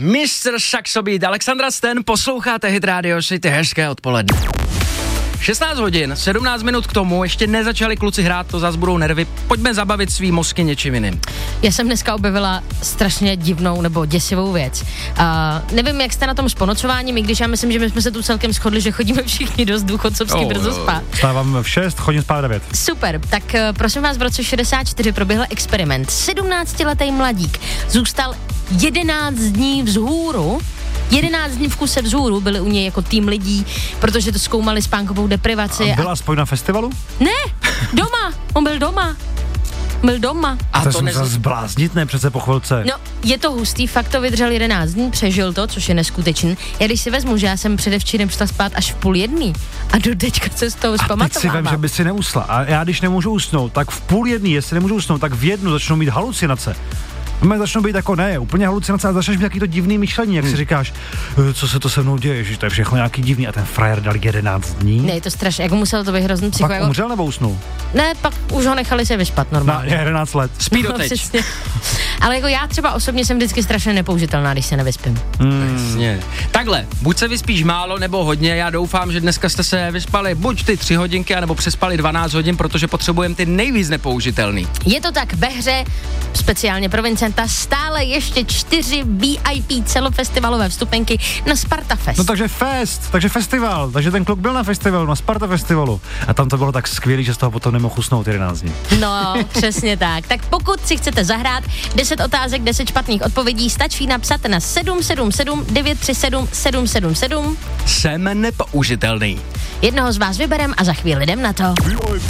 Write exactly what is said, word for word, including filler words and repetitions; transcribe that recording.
mistr Saxobít, Alexandra Sten, posloucháte Hit Radio City, hezké odpoledne. šestnáct hodin, sedmnáct minut k tomu, ještě nezačali kluci hrát, to zas budou nervy, pojďme zabavit svý mozky něčím jiným. Já jsem dneska objevila strašně divnou nebo děsivou věc. Uh, nevím, jak jste na tom s ponocováním, i když já myslím, že my jsme se tu celkem shodli, že chodíme všichni dost důchodcovsky oh, brzo spát. Stávám v šest, chodím spát devět. Super, tak uh, prosím vás, v roce šedesát čtyři proběhl experiment. sedmnáctiletý mladík zůstal jedenáct dní vzhůru, jedenáct dní v kuse vzhůru, byli u něj jako tým lidí, protože to zkoumali spánkovou deprivaci. A byl aspoň na festivalu? Ne, doma, on byl doma. Byl doma. A to, to jsem se zbláznit, ne přece po chvilce. No, je to hustý, fakt to vydržel jedenáct dní, přežil to, což je neskutečný. Já když si vezmu, že já jsem předevčírem šla spát až v půl jedný a do teďka se z toho zpamatovávám. A teď si vem, že by si neusla. A já když nemůžu usnout, tak v půl jedný, jestli nemůžu usnout, tak v jednu začnou mít halucinace. Mě začnou být jako ne, úplně halucinace a začneš mít taky to divný myšlení, jak hmm. si říkáš, co se to se mnou děje, že to je všechno nějaký divný a ten frajer dal jedenáct dní. Ne, je to strašně, jako muselo to být hrozný psycho. Pak jako... umřel nebo usnul? Ne, pak už ho nechali se vyspat normálně. Na jedenáct let. Spí do teď. No, ale jako já třeba osobně jsem vždycky strašně nepoužitelná, když se nevyspím. Hmm. Takhle, buď se vyspíš málo nebo hodně, já doufám, že dneska jste se vyspali buď ty tři hodinky, anebo přespali dvanáct hodin, protože potřebujeme ty nejvíc nepoužitelný. Je to tak, ve hře, speciálně pro Vincenta, stále ještě čtyři V I P celofestivalové vstupenky na Sparta Fest. No takže fest, takže festival, takže ten kluk byl na festivalu, na Sparta Festivalu a tam to bylo tak skvělý, že z toho potom nemohl usnout jedenáct dní. No, přesně tak. Tak pokud si chcete zahrát deset otázek, deset špatných odpovědí, stačí napsat na sedm sedm sedm devět tři sedm sedm sedm sedm. Jsem nepoužitelný. Jednoho z vás vyberem a za chvíli jdem na to.